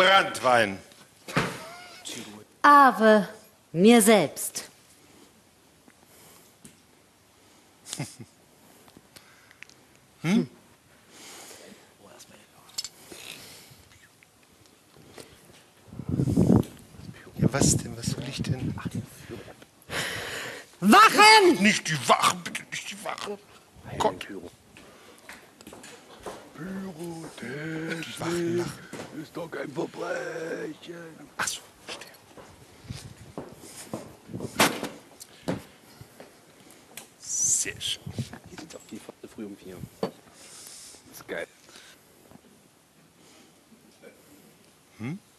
Branntwein. Ave mir selbst. Hm? Ja, was denn? Was soll ich denn? Wachen! Nicht die Wachen, bitte nicht die Wachen. Gott. Pyrotechnik Die Wachen machen. ist doch kein Verbrechen. Ach so, verstehe. Sehr schön. Hier sind auch viel früh um 4. Das ist geil. Hm?